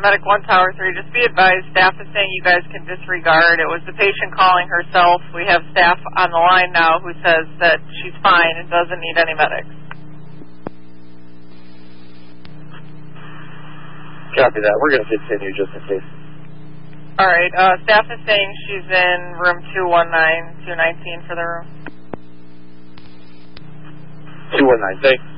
Medic 1 Tower 3. Just be advised, staff is saying you guys can disregard. It was the patient calling herself. We have staff on the line now who says that she's fine and doesn't need any medics. Copy that. We're going to continue just in case. All right. Staff is saying she's in room 219, 219 for the room. 219, thanks.